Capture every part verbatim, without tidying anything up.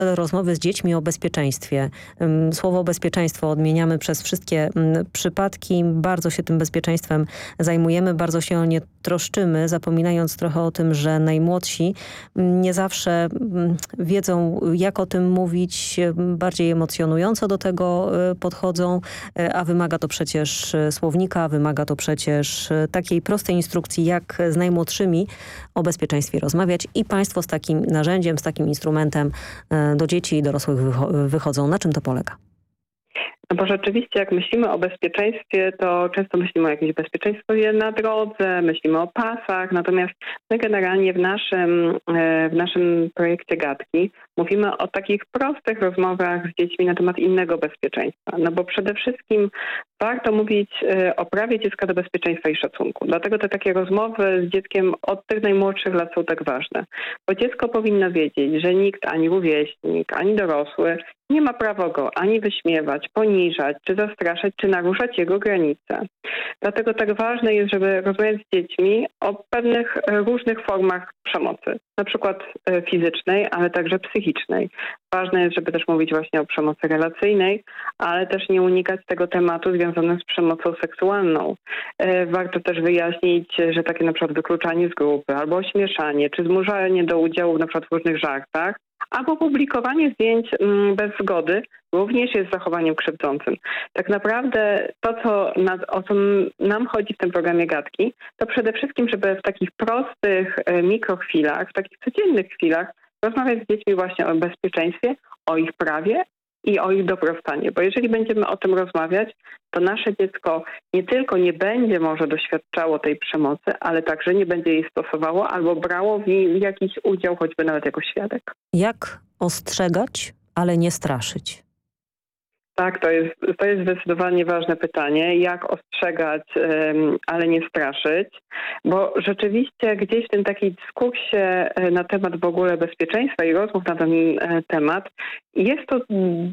rozmowy z dziećmi o bezpieczeństwie. Słowo bezpieczeństwo odmieniamy przez wszystkie przypadki. Bardzo się tym bezpieczeństwem zajmujemy, bardzo się o nie troszczymy, zapominając trochę o tym, że najmłodsi nie zawsze wiedzą, jak o tym mówić, bardziej emocjonująco do tego podchodzą, a wymaga to przecież słownika, wymaga to przecież takiej prostej instrukcji, jak z najmłodszymi o bezpieczeństwie rozmawiać i państwo z takim narzędziem, z takim instrumentem do dzieci i dorosłych wychodzą. Na czym to polega? No bo rzeczywiście jak myślimy o bezpieczeństwie, to często myślimy o jakimś bezpieczeństwie na drodze, myślimy o pasach, natomiast my generalnie w naszym, w naszym projekcie Gadki mówimy o takich prostych rozmowach z dziećmi na temat innego bezpieczeństwa. No bo przede wszystkim warto mówić o prawie dziecka do bezpieczeństwa i szacunku. Dlatego te takie rozmowy z dzieckiem od tych najmłodszych lat są tak ważne. Bo dziecko powinno wiedzieć, że nikt, ani rówieśnik, ani dorosły nie ma prawa go ani wyśmiewać, poniżać, czy zastraszać, czy naruszać jego granice. Dlatego tak ważne jest, żeby rozmawiać z dziećmi o pewnych różnych formach przemocy. Na przykład fizycznej, ale także psychicznej. Ważne jest, żeby też mówić właśnie o przemocy relacyjnej, ale też nie unikać tego tematu związanego z przemocą seksualną. Warto też wyjaśnić, że takie na przykład wykluczanie z grupy, albo ośmieszanie, czy zmuszanie do udziału na przykład w różnych żartach, albo publikowanie zdjęć bez zgody również jest zachowaniem krzywdzącym. Tak naprawdę to, co na, o co nam chodzi w tym programie Gadki, to przede wszystkim, żeby w takich prostych mikrochwilach, w takich codziennych chwilach rozmawiać z dziećmi właśnie o bezpieczeństwie, o ich prawie i o ich dobrostanie. Bo jeżeli będziemy o tym rozmawiać, to nasze dziecko nie tylko nie będzie może doświadczało tej przemocy, ale także nie będzie jej stosowało albo brało w niej jakiś udział, choćby nawet jako świadek. Jak ostrzegać, ale nie straszyć? Tak, to jest, to jest zdecydowanie ważne pytanie. Jak ostrzegać, ale nie straszyć? Bo rzeczywiście gdzieś w tym takim dyskursie na temat w ogóle bezpieczeństwa i rozmów na ten temat jest to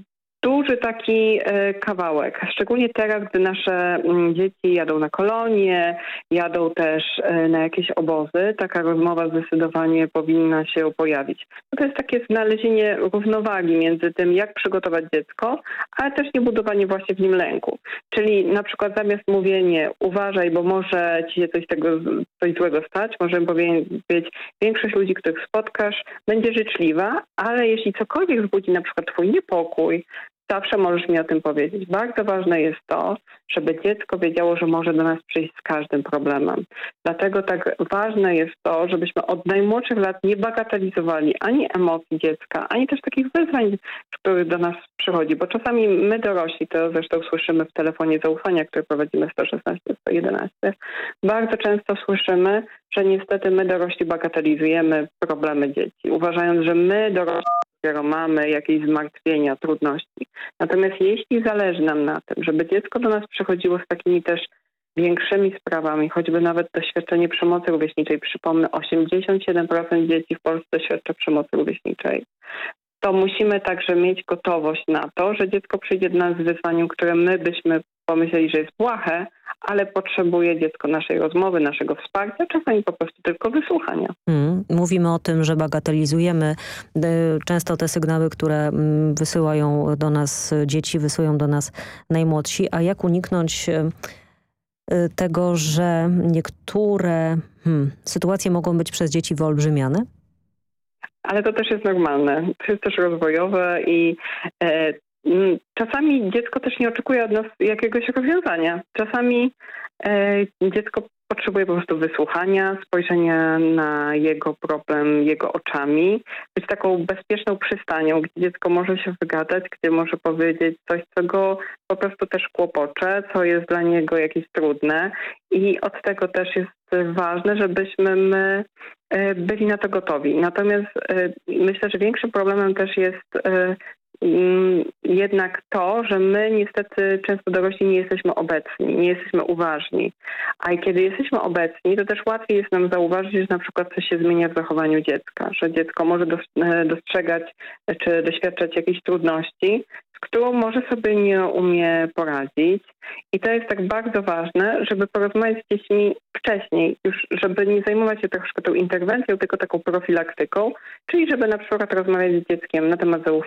duży taki kawałek, szczególnie teraz, gdy nasze dzieci jadą na kolonie, jadą też na jakieś obozy, taka rozmowa zdecydowanie powinna się pojawić. To jest takie znalezienie równowagi między tym, jak przygotować dziecko, ale też nie budowanie właśnie w nim lęku. Czyli na przykład zamiast mówienie uważaj, bo może ci się coś tego, coś złego stać, możemy powiedzieć, większość ludzi, których spotkasz, będzie życzliwa, ale jeśli cokolwiek wzbudzi na przykład twój niepokój, zawsze możesz mi o tym powiedzieć. Bardzo ważne jest to, żeby dziecko wiedziało, że może do nas przyjść z każdym problemem. Dlatego tak ważne jest to, żebyśmy od najmłodszych lat nie bagatelizowali ani emocji dziecka, ani też takich wyzwań, które do nas przychodzi. Bo czasami my dorośli, to zresztą słyszymy w telefonie zaufania, który prowadzimy sto szesnaście sto jedenaście, bardzo często słyszymy, że niestety my dorośli bagatelizujemy problemy dzieci, uważając, że my dorośli dopiero mamy jakieś zmartwienia, trudności. Natomiast jeśli zależy nam na tym, żeby dziecko do nas przychodziło z takimi też większymi sprawami, choćby nawet doświadczenie przemocy rówieśniczej, przypomnę, osiemdziesiąt siedem procent dzieci w Polsce doświadcza przemocy rówieśniczej, to musimy także mieć gotowość na to, że dziecko przyjdzie do nas z wyzwaniem, które my byśmy pomyśleli, że jest błahe, ale potrzebuje dziecko naszej rozmowy, naszego wsparcia, czasami po prostu tylko wysłuchania. Mm, mówimy o tym, że bagatelizujemy często te sygnały, które wysyłają do nas dzieci, wysyłają do nas najmłodsi. A jak uniknąć tego, że niektóre hmm, sytuacje mogą być przez dzieci wyolbrzymiane? Ale to też jest normalne. To jest też rozwojowe i e, czasami dziecko też nie oczekuje od nas jakiegoś rozwiązania. Czasami e, dziecko potrzebuje po prostu wysłuchania, spojrzenia na jego problem jego oczami, być taką bezpieczną przystanią, gdzie dziecko może się wygadać, gdzie może powiedzieć coś, co go po prostu też kłopocze, co jest dla niego jakieś trudne i od tego też jest ważne, żebyśmy my byli na to gotowi. Natomiast myślę, że większym problemem też jest jednak to, że my niestety często dorośli nie jesteśmy obecni, nie jesteśmy uważni. A kiedy jesteśmy obecni, to też łatwiej jest nam zauważyć, że na przykład coś się zmienia w zachowaniu dziecka, że dziecko może dostrzegać czy doświadczać jakichś trudności, z z którą może sobie nie umie poradzić. I to jest tak bardzo ważne, żeby porozmawiać z dziećmi wcześniej, już żeby nie zajmować się troszkę tą interwencją, tylko taką profilaktyką, czyli żeby na przykład rozmawiać z dzieckiem na temat zaufania